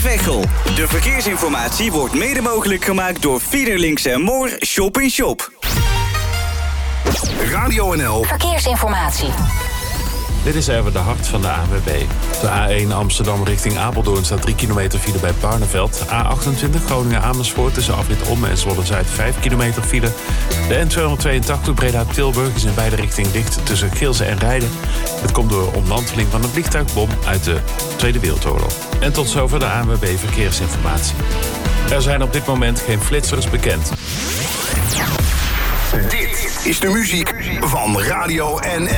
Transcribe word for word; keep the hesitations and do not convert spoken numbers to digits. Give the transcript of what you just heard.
Veghel. De verkeersinformatie wordt mede mogelijk gemaakt door Fiederlinks en Moor Shop in Shop. Radio N L Verkeersinformatie. Dit is even de hart van de A N W B. De A één Amsterdam richting Apeldoorn staat drie kilometer file bij Barneveld. A achtentwintig Groningen-Amersfoort tussen afrit Om en Zwolle-Zuid vijf kilometer file. De N tweehonderdtweeëntachtig Breda-Tilburg is in beide richtingen dicht tussen Geelse en Rijden. Het komt door omlanteling van een vliegtuigbom uit de Tweede Wereldoorlog. En tot zover de A N W B Verkeersinformatie. Er zijn op dit moment geen flitsers bekend. Dit is de muziek van Radio N L.